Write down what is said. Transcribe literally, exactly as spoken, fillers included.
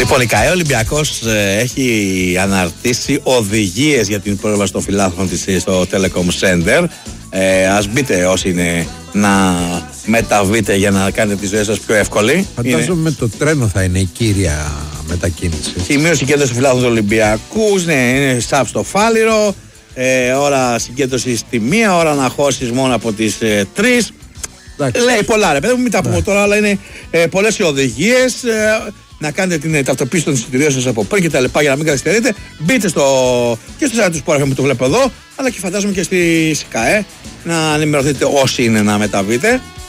Λοιπόν, η ΚΑΕ Ολυμπιακός ε, έχει αναρτήσει οδηγίες για την πρόσβαση των φιλάθλων της στο Telecom Center. Ε, ας μπείτε όσοι είναι να μεταβείτε για να κάνετε τη ζωή σας πιο εύκολη. Φαντάζομαι με το τρένο θα είναι η κύρια μετακίνηση. Σημείο συγκέντρωση των φιλάθλων του Ολυμπιακού, ναι, είναι σταφ στο Φάληρο. Ε, ώρα συγκέντρωση στη μία, ώρα αναχώρησης μόνο από τις ε, τρεις. Λέει πολλά, ρε παιδί μου, μην τα πούμε τώρα, αλλά είναι ε, πολλές οι οδηγίες. Ε, να κάνετε την ταυτοποίηση των εισιτηρίων σας από πριν και τα λοιπά για να μην καθυστερείτε. Μπείτε στο, και στο site του Sport εφ εμ που το βλέπω εδώ, αλλά και φαντάζομαι και στη ΚΑΕ να ενημερωθείτε όσοι είναι να μεταβείτε.